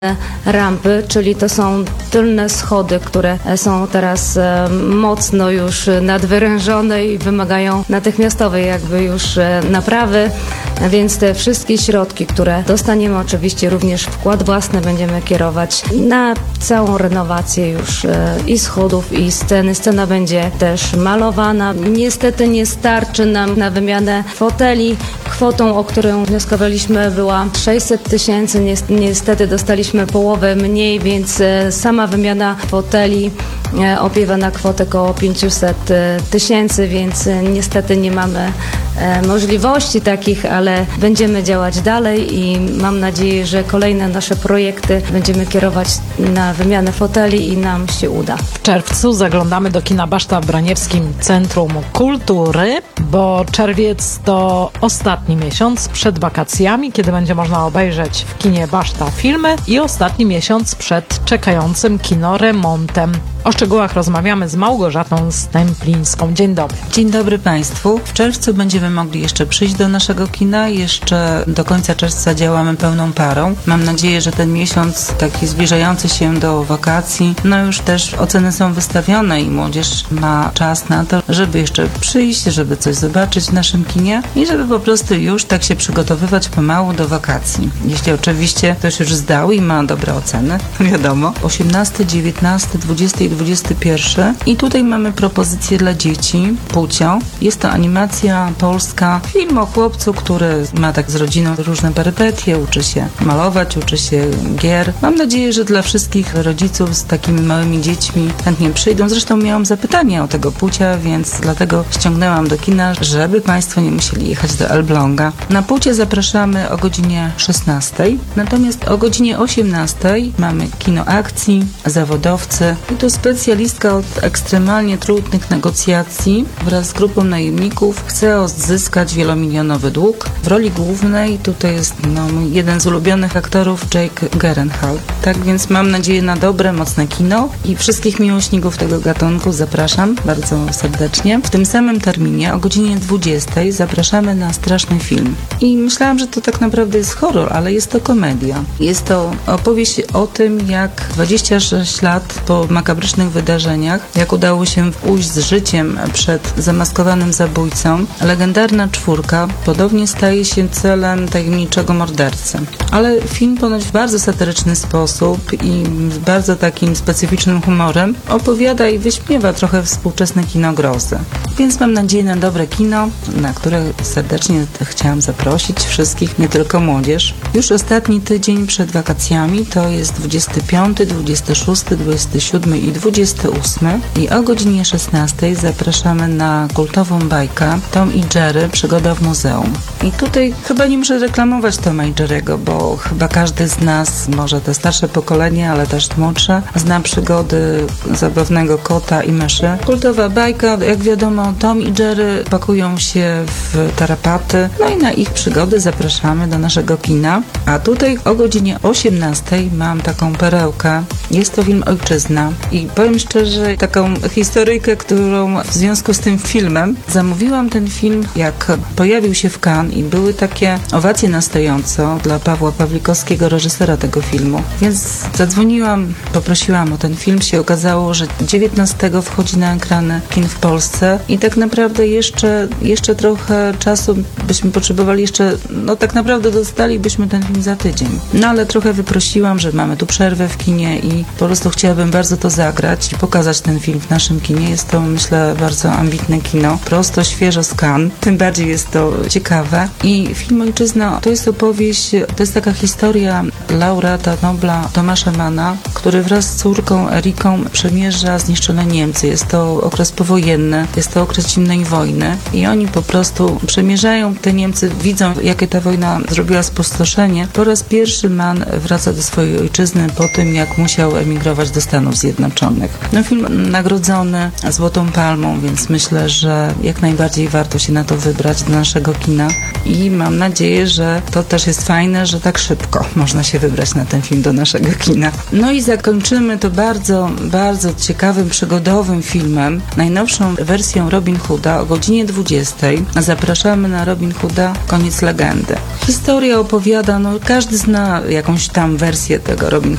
rampy, czyli to są tylne schody, które są teraz mocno już nadwyrężone i wymagają natychmiastowej jakby już naprawy, więc te wszystkie środki, które dostaniemy, oczywiście również wkład własny będziemy kierować na całą renowację już i schodów, i sceny. Scena będzie też malowana. Niestety nie starczy nam na wymianę foteli. Kwotą, o którą wnioskowaliśmy, była 600 tysięcy. Niestety dostaliśmy połowę mniej, więc sama wymiana foteli opiewa na kwotę około 500 tysięcy, więc niestety nie mamy możliwości takich, ale będziemy działać dalej i mam nadzieję, że kolejne nasze projekty będziemy kierować na wymianę foteli i nam się uda. W czerwcu zaglądamy do kina Baszta w Branierskim Centrum Kultury, bo czerwiec to ostatni miesiąc przed wakacjami, kiedy będzie można obejrzeć w kinie Baszta filmy i ostatni miesiąc przed czekającym kinoremontem. O szczegółach rozmawiamy z Małgorzatą Stęplińską. Dzień dobry. Dzień dobry Państwu. W czerwcu będziemy mogli jeszcze przyjść do naszego kina. Jeszcze do końca czerwca działamy pełną parą. Mam nadzieję, że ten miesiąc taki zbliżający się do wakacji, już też oceny są wystawione i młodzież ma czas na to, żeby jeszcze przyjść, żeby coś zobaczyć w naszym kinie i żeby po prostu już tak się przygotowywać pomału do wakacji. Jeśli oczywiście ktoś już zdał i ma dobre oceny, wiadomo. 18, 19, 20 i 21. I tutaj mamy propozycję dla dzieci, Pucio. Jest to animacja polska, film o chłopcu, który ma tak z rodziną różne perypetie, uczy się malować, uczy się gier. Mam nadzieję, że dla wszystkich rodziców z takimi małymi dziećmi chętnie przyjdą. Zresztą miałam zapytanie o tego Pucia, więc dlatego ściągnęłam do kina, żeby Państwo nie musieli jechać do Elbląga. Na Pucie zapraszamy o godzinie 16. Natomiast o godzinie 18 mamy kino akcji, zawodowcy i tu specjalistka od ekstremalnie trudnych negocjacji wraz z grupą najemników chce odzyskać wielomilionowy dług. W roli głównej tutaj jest mój jeden z ulubionych aktorów, Jake Gyllenhaal. Tak więc mam nadzieję na dobre, mocne kino i wszystkich miłośników tego gatunku zapraszam bardzo serdecznie. W tym samym terminie o godzinie 20 zapraszamy na straszny film. I myślałam, że to tak naprawdę jest horror, ale jest to komedia. Jest to opowieść o tym, jak 26 lat po makabrycznych wydarzeniach, jak udało się ujść z życiem przed zamaskowanym zabójcą, legendarna czwórka podobnie staje się celem tajemniczego mordercy. Ale film ponoć w bardzo satyryczny sposób i z bardzo takim specyficznym humorem opowiada i wyśmiewa trochę współczesne kino grozy. Więc mam nadzieję na dobre kino, na które serdecznie chciałam zaprosić wszystkich, nie tylko młodzież. Już ostatni tydzień przed wakacjami to jest 25, 26, 27 i 28 i o godzinie 16 zapraszamy na kultową bajkę Tom i Jerry, przygoda w muzeum. I tutaj chyba nie muszę reklamować Toma i Jerry'ego, bo chyba każdy z nas, może te starsze pokolenie, ale też młodsze, zna przygody zabawnego kota i myszy. Kultowa bajka, jak wiadomo, Tom i Jerry pakują się w tarapaty, i na ich przygody zapraszamy do naszego kina. A tutaj o godzinie 18 mam taką perełkę. Jest to film Ojczyzna i powiem szczerze, taką historyjkę, którą w związku z tym filmem zamówiłam ten film, jak pojawił się w Cannes i były takie owacje na stojąco dla Pawła Pawlikowskiego, reżysera tego filmu. Więc zadzwoniłam, poprosiłam o ten film. Się okazało, że 19 wchodzi na ekrany kin w Polsce i tak naprawdę jeszcze trochę czasu byśmy potrzebowali, tak naprawdę dostalibyśmy ten film za tydzień. Ale trochę wyprosiłam, że mamy tu przerwę w kinie i po prostu chciałabym bardzo to zagrać i pokazać ten film w naszym kinie. Jest to, myślę, bardzo ambitne kino. Prosto, świeżo z Cannes. Tym bardziej jest to ciekawe. I film Ojczyzna to jest opowieść, to jest taka historia laureata Nobla Tomasza Manna, który wraz z córką Eriką przemierza zniszczone Niemcy. Jest to okres powojenny, jest to okres zimnej wojny i oni po prostu przemierzają te Niemcy, widzą, jakie ta wojna zrobiła spustoszenie. Po raz pierwszy Mann wraca do swojej ojczyzny po tym, jak musiał emigrować do Stanów Zjednoczonych. Film nagrodzony Złotą Palmą, więc myślę, że jak najbardziej warto się na to wybrać do naszego kina i mam nadzieję, że to też jest fajne, że tak szybko można się wybrać na ten film do naszego kina. I zakończymy to bardzo, bardzo ciekawym, przygodowym filmem, najnowszą wersją Robin Hooda o godzinie 20. Zapraszamy na Robin Hooda Koniec legendy. Historia opowiada, każdy zna jakąś tam wersję tego Robin